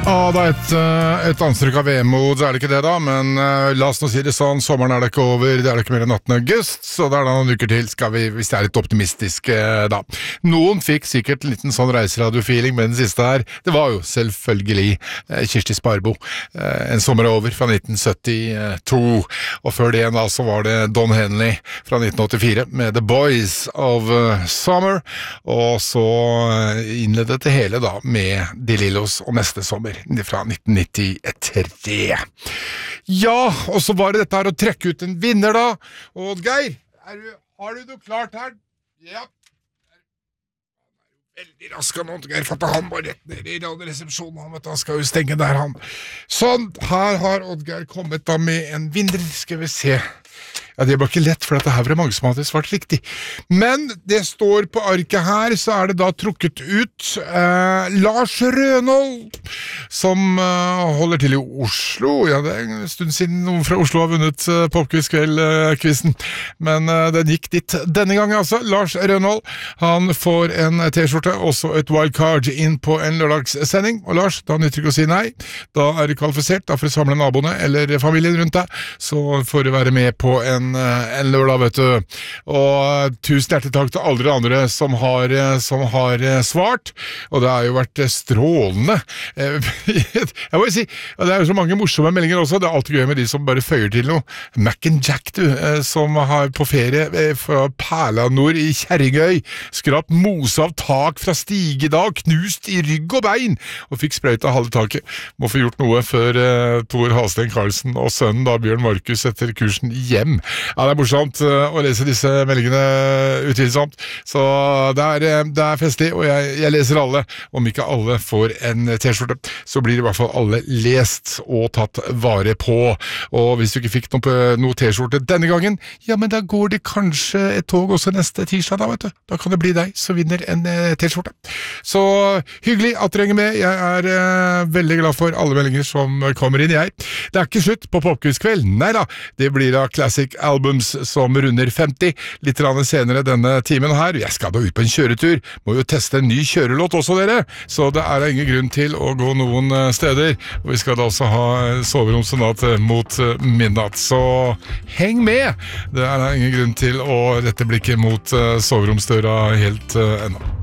Ja, det et anstrykk av vemod, så det ikke det da, men la oss nå si det sånn, sommeren det ikke over, det ikke mer enn 18. august, så det da noen uker til, skal vi, hvis det litt optimistisk da. Noen fikk sikkert en liten sånn reiseradio-feeling med den siste her, det var jo selvfølgelig Kirsti Sparbo, En sommer over fra 1972, og før det da så var det Don Henley fra 1984 med The Boys of Summer, og så innledet det hele da med De Lillos og Neste sommer fra 1993. Ja, og så var det dette her å trekke ut en vinner da, og Oddgeir, har du noe klart her? Ja. Veldig rask han, Oddgeir, for at han var rett ned i radioresepsjonen, han skal jo stenge der han. Sånn, her har Oddgeir kommet da med en vinner, skal vi se. Ja, det var ikke lett, for dette her var det mange som hadde svart riktig. Men det står på arket her, så det da trukket ut Lars Rønold, som holder til i Oslo. Ja, det en stund siden noen fra Oslo har vunnet Popquiz-kveld-quizen. Men den gikk dit denne gangen, altså. Lars Rønold, han får en t-skjorte, også et wildcard inn på en lørdagssending. Og Lars, da nytter ikke å si nei. Da du kvalifisert, da får du samle naboene eller familien rundt deg, så får du være med på en lørdag, vet du. Og tusen hjertelig takk til alle andre som har svart, og det har jo vært strålende. Jeg må jo si, og det jo så mange morsomme meldinger også, det alltid gøy med de som bare føyer til noe. Mac and Jack, du, som har på ferie fra Perlanord i Kjerringøy, skrapt mose av tak fra stige da, knust i rygg og bein, og fikk sprøyt av halve taket. Må få gjort noe før Tor Halsten Karlsen og sønnen da, Bjørn Markus, etter kursen hjem. Ja, det morsomt å lese disse meldingene utvilsomt, så det festlig, og jeg leser alle. Om ikke alle får en t-skjorte, så blir i hvert fall alle lest og tatt vare på. Og hvis du ikke fikk noe t-skjorte denne gangen, ja, men da går det kanskje et tog også neste tirsdag da, vet du. Da kan det bli deg som vinner en t-skjorte. Så hyggelig at dere henger med. Jeg veldig glad for alle meldinger som kommer inn, jeg. Det ikke slutt på Popquiz-kveld. Neida, det blir da Classic Albums som runder 50, litt senere denne timen her. Jeg skal da ut på en kjøretur, må jo teste en ny kjørelåt også dere, så det da ingen grunn til å gå noen steder, og vi skal da også ha soveromsonat mot midnatt, så heng med! Det da ingen grunn til å rette blikket mot soveromsdøra helt ennå.